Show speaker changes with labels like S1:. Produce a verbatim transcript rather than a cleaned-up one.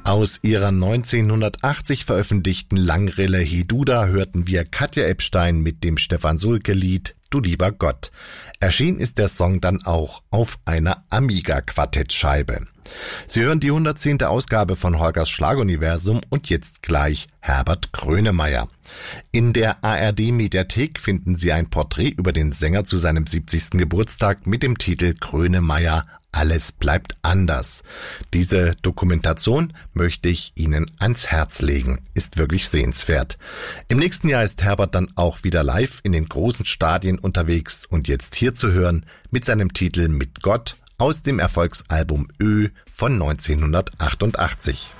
S1: Aus ihrer neunzehnhundertachtzig veröffentlichten Langrille Heduda hörten wir Katja Epstein mit dem Stefan Sulke-Lied Du lieber Gott. Erschienen ist der Song dann auch auf einer Amiga-Quartettscheibe. Sie hören die hundertzehnte Ausgabe von Holgers Schlaguniversum und jetzt gleich Herbert Grönemeyer. In der A R D-Mediathek finden Sie ein Porträt über den Sänger zu seinem siebzigsten Geburtstag mit dem Titel Grönemeyer – Alles bleibt anders. Diese Dokumentation möchte ich Ihnen ans Herz legen. Ist wirklich sehenswert. Im nächsten Jahr ist Herbert dann auch wieder live in den großen Stadien unterwegs und jetzt hier zu hören mit seinem Titel Mit Gott aus dem Erfolgsalbum Ö von neunzehnhundertachtundachtzig.